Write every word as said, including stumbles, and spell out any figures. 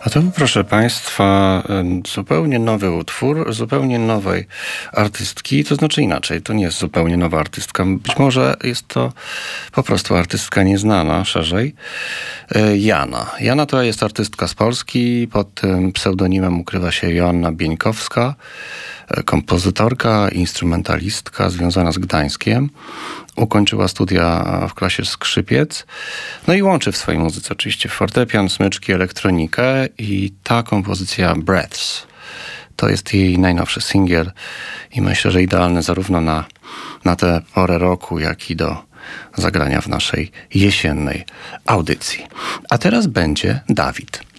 A to, proszę Państwa, zupełnie nowy utwór, zupełnie nowej artystki, to znaczy inaczej, to nie jest zupełnie nowa artystka. Być może jest to po prostu artystka nieznana szerzej. Jana. Jana to jest artystka z Polski, pod tym pseudonimem ukrywa się Joanna Bieńkowska, kompozytorka, instrumentalistka związana z Gdańskiem. Ukończyła studia w klasie skrzypiec. No i łączy w swojej muzyce oczywiście fortepian, smyczki, elektronikę i ta kompozycja Breaths to jest jej najnowszy singiel i myślę, że idealny zarówno na, na tę porę roku, jak i do zagrania w naszej jesiennej audycji. A teraz będzie Dawid.